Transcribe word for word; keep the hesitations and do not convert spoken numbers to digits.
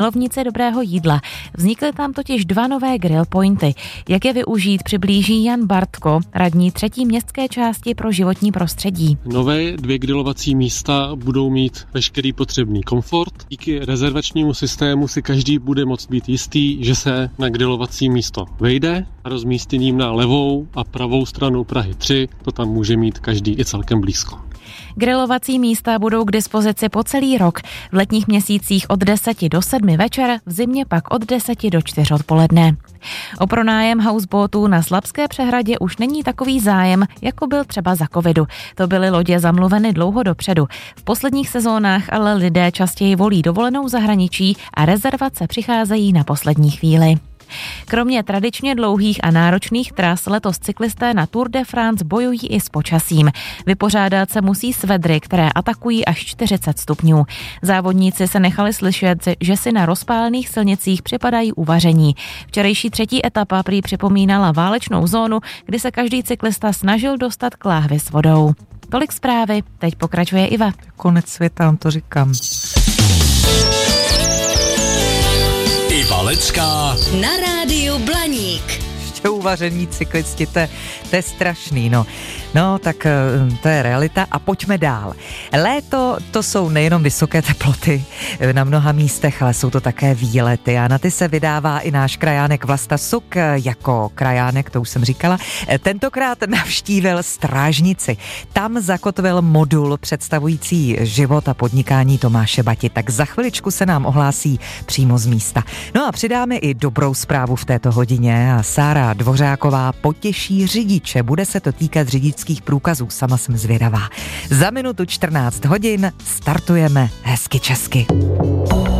milovníci dobrého jídla. Vznikly tam totiž dva nové grill pointy. Jak je využít, přiblíží Jan Bartko, radní třetí městské části pro životní prostředí. Nové dvě grilovací místa budou mít veškerý potřebný komfort. Díky rezervačnímu systému si každý bude moct být jistý, že se na grilovací místo vejde a rozmístěním na levou a pravou stranu Prahy tři to tam může mít každý i celkem blízko. Grilovací místa budou k dispozici po celý rok. V letních měsících od deseti do sedmi večer, v zimě pak od deseti do čtyř odpoledne. O pronájem houseboatů na Slabské přehradě už není takový zájem, jako byl třeba za covidu. To byly lodě zamluveny dlouho dopředu. V posledních sezónách ale lidé častěji volí dovolenou zahraničí a rezervace přicházejí na poslední chvíli. Kromě tradičně dlouhých a náročných tras letos cyklisté na Tour de France bojují i s počasím. Vypořádat se musí s vedry, které atakují až čtyřicet stupňů. Závodníci se nechali slyšet, že si na rozpálených silnicích připadají uvaření. Včerejší třetí etapa prý připomínala válečnou zónu, kdy se každý cyklista snažil dostat k láhvi s vodou. Tolik zprávy, teď pokračuje Iva. Konec světa, vám to říkám. Iva Lecká na rádiu Blaník. Ještě uvaření cyklisti, to, to je strašný, no. No, tak to je realita a pojďme dál. Léto to jsou nejenom vysoké teploty na mnoha místech, ale jsou to také výlety a na ty se vydává i náš krajánek Vlasta Suk jako krajánek, to už jsem říkala. Tentokrát navštívil Strážnici. Tam zakotvil modul představující život a podnikání Tomáše Bati. Tak za chviličku se nám ohlásí přímo z místa. No a přidáme i dobrou zprávu v této hodině a Sára Dvořáková potěší řidiče. Bude se to týkat řidičských průkazů, sama jsem zvědavá. Za minutu čtrnáct hodin startujeme hezky česky.